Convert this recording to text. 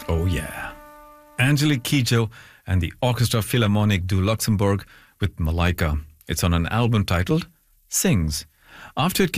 Oh, yeah. Angelique Kidjo and the Orchestra Philharmonique du Luxembourg with Malaika. It's on an album titled Sings. After it